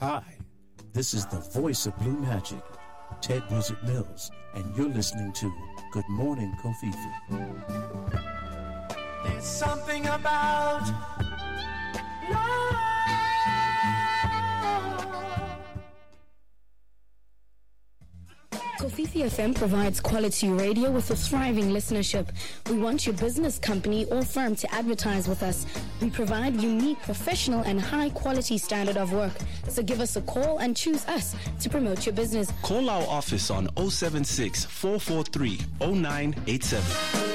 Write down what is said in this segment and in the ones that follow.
Hi, this is the voice of Blue Magic, Ted Wizard Mills, and you're listening to Good Morning Kofifi. There's something about love. Kofifi FM provides quality radio with a thriving listenership. We want your business, company, or firm to advertise with us. We provide unique, professional, and high-quality standard of work. So give us a call and choose us to promote your business. Call our office on 076 443 0987.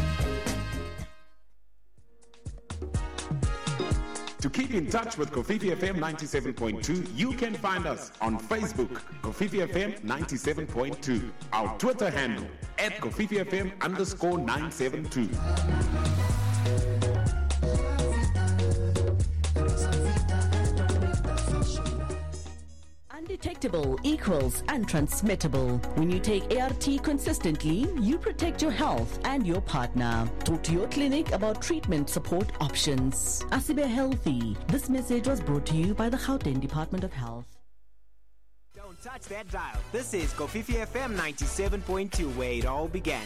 To keep in touch with Kofifi FM 97.2, you can find us on Facebook, Kofifi FM 97.2. Our Twitter handle, @KofifiFM_972. Undetectable equals untransmittable. When you take ART consistently, you protect your health and your partner. Talk to your clinic about treatment support options. Asibe Healthy. This message was brought to you by the Gauteng Department of Health. Don't touch that dial. This is Kofifi FM 97.2, where it all began.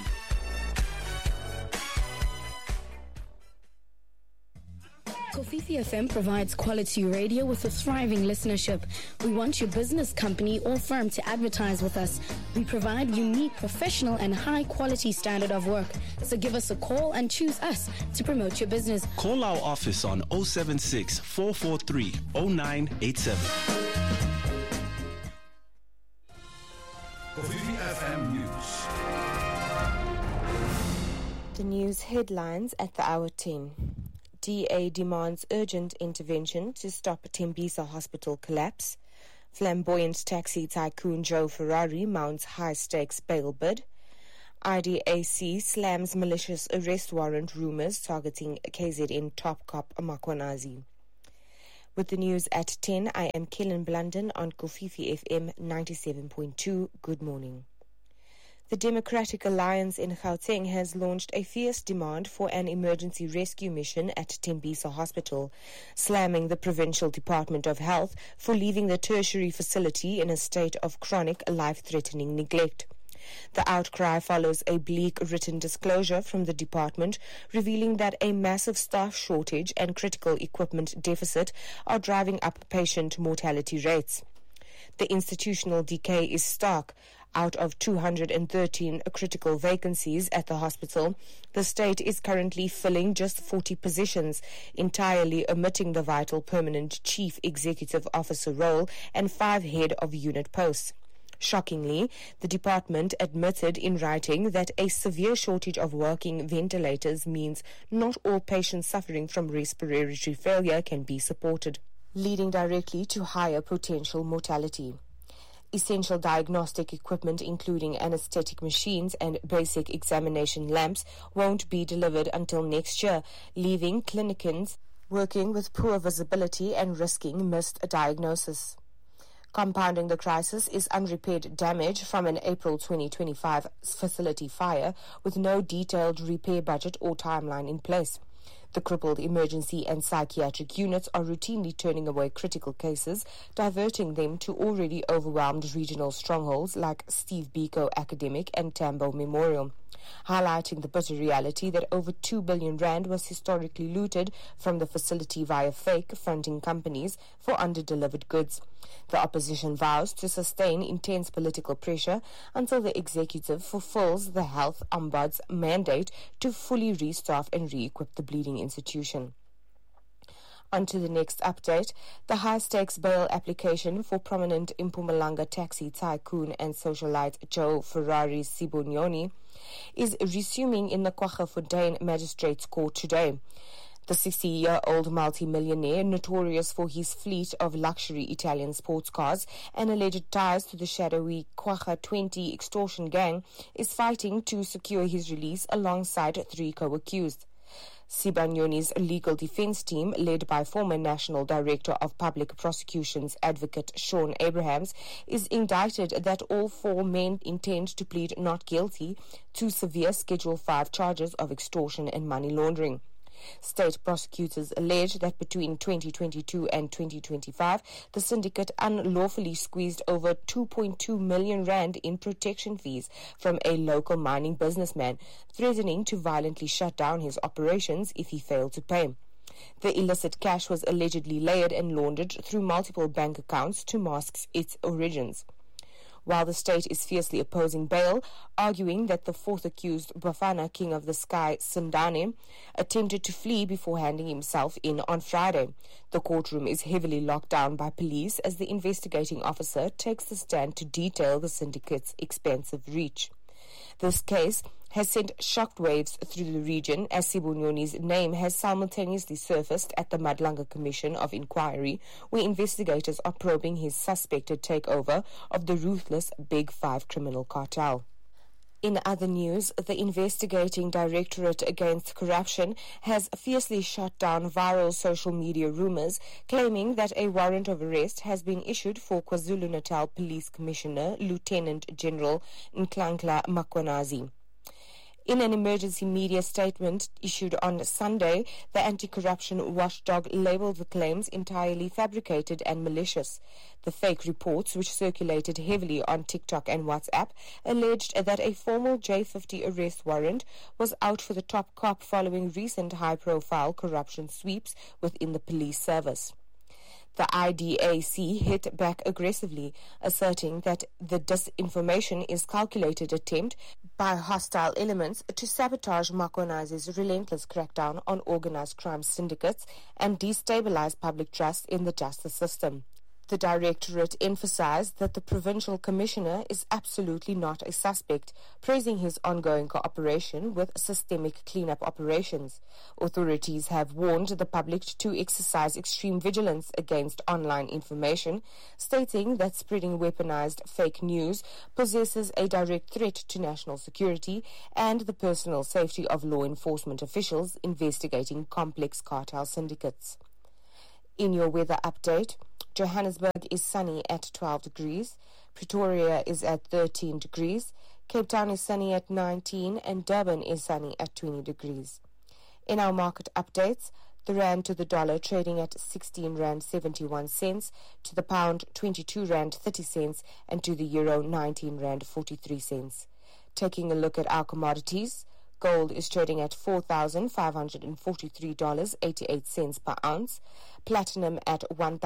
Kofifi FM provides quality radio with a thriving listenership. We want your business, company, or firm to advertise with us. We provide unique, professional, and high-quality standard of work. So give us a call and choose us to promote your business. Call our office on 076 443 0987. Kofifi FM News. The news headlines at the hour 10. DA demands urgent intervention to stop Tembisa Hospital collapse. Flamboyant taxi tycoon Joe Ferrari mounts high-stakes bail bid. IDAC slams malicious arrest warrant rumors targeting KZN top cop Makwanazi. With the news at 10, I am Kellen Blunden on Kofifi FM 97.2. Good morning. The Democratic Alliance in Gauteng has launched a fierce demand for an emergency rescue mission at Tembisa Hospital, slamming the Provincial Department of Health for leaving the tertiary facility in a state of chronic, life-threatening neglect. The outcry follows a bleak written disclosure from the department revealing that a massive staff shortage and critical equipment deficit are driving up patient mortality rates. The institutional decay is stark. Out of 213 critical vacancies at the hospital, the state is currently filling just 40 positions, entirely omitting the vital permanent chief executive officer role and 5 head of unit posts. Shockingly, the department admitted in writing that a severe shortage of working ventilators means not all patients suffering from respiratory failure can be supported, leading directly to higher potential mortality. Essential diagnostic equipment, including anesthetic machines and basic examination lamps, won't be delivered until next year, leaving clinicians working with poor visibility and risking missed diagnosis. Compounding the crisis is unrepaired damage from an April 2025 facility fire with no detailed repair budget or timeline in place. The crippled emergency and psychiatric units are routinely turning away critical cases, diverting them to already overwhelmed regional strongholds like Steve Biko Academic and Tambo Memorial, highlighting the bitter reality that over 2 billion rand was historically looted from the facility via fake fronting companies for underdelivered goods. The opposition vows to sustain intense political pressure until the executive fulfills the health ombuds mandate to fully restaff and re-equip the bleeding institution. On to the next update. The high-stakes bail application for prominent Mpumalanga taxi tycoon and socialite Joe Ferrari Sibonyoni is resuming in the Kwaggafontein Magistrates Court today. The 60-year-old multi-millionaire, notorious for his fleet of luxury Italian sports cars and alleged ties to the shadowy Kwagga 20 extortion gang, is fighting to secure his release alongside 3 co-accused. Sibanyoni's legal defense team, led by former National Director of Public Prosecutions Advocate Sean Abrahams, is indicted that all 4 men intend to plead not guilty to severe Schedule 5 charges of extortion and money laundering. State prosecutors allege that between 2022 and 2025, the syndicate unlawfully squeezed over 2.2 million rand in protection fees from a local mining businessman, threatening to violently shut down his operations if he failed to pay. The illicit cash was allegedly layered and laundered through multiple bank accounts to mask its origins. While the state is fiercely opposing bail, arguing that the fourth accused, Bafana, King of the Sky Sindane, attempted to flee before handing himself in on Friday. The courtroom is heavily locked down by police as the investigating officer takes the stand to detail the syndicate's expansive reach. This case has sent shockwaves through the region as Sibonyoni's name has simultaneously surfaced at the Madlanga Commission of Inquiry, where investigators are probing his suspected takeover of the ruthless Big Five criminal cartel. In other news, the investigating Directorate Against Corruption has fiercely shot down viral social media rumors claiming that a warrant of arrest has been issued for KwaZulu-Natal Police Commissioner Lieutenant General Nhlanhla Makhonazi. In an emergency media statement issued on Sunday, the anti-corruption watchdog labelled the claims entirely fabricated and malicious. The fake reports, which circulated heavily on TikTok and WhatsApp, alleged that a formal J50 arrest warrant was out for the top cop following recent high-profile corruption sweeps within the police service. The IDAC hit back aggressively, asserting that the disinformation is a calculated attempt by hostile elements to sabotage Makhonazi's relentless crackdown on organized crime syndicates and destabilize public trust in the justice system. The Directorate emphasized that the Provincial Commissioner is absolutely not a suspect, praising his ongoing cooperation with systemic cleanup operations. Authorities have warned the public to exercise extreme vigilance against online information, stating that spreading weaponized fake news possesses a direct threat to national security and the personal safety of law enforcement officials investigating complex cartel syndicates. In your weather update, Johannesburg is sunny at 12 degrees, Pretoria is at 13 degrees, Cape Town is sunny at 19, and Durban is sunny at 20 degrees. In our market updates, the rand to the dollar trading at 16 rand 71 cents, to the pound 22 rand 30 cents, and to the euro 19 rand 43 cents. Taking a look at our commodities, gold is trading at $4,543.88 per ounce, platinum at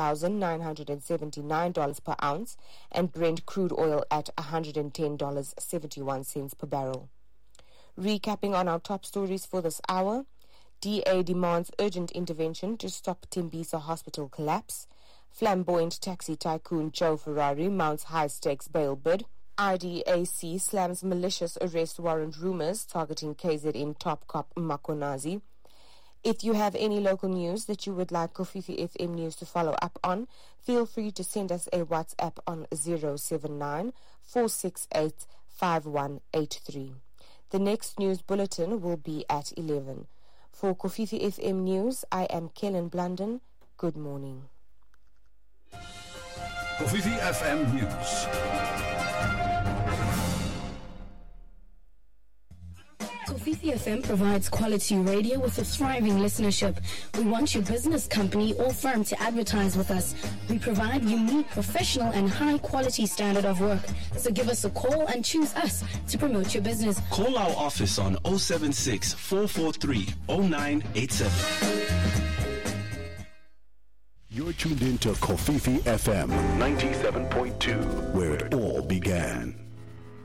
$1,979 per ounce, and Brent crude oil at $110.71 per barrel. Recapping on our top stories for this hour, DA demands urgent intervention to stop Tembisa hospital collapse, flamboyant taxi tycoon Joe Ferrari mounts high-stakes bail bid, IDAC slams malicious arrest warrant rumors targeting KZN top cop Makhonazi. If you have any local news that you would like Kofifi FM News to follow up on, feel free to send us a WhatsApp on 079-468-5183. The next news bulletin will be at 11. For Kofifi FM News, I am Kellen Blunden. Good morning. Kofifi FM News. Kofifi FM provides quality radio with a thriving listenership. We want your business company or firm to advertise with us. We provide unique, professional, and high-quality standard of work. So give us a call and choose us to promote your business. Call our office on 076 443 0987. You're tuned into Kofifi FM 97.2, where it all begins.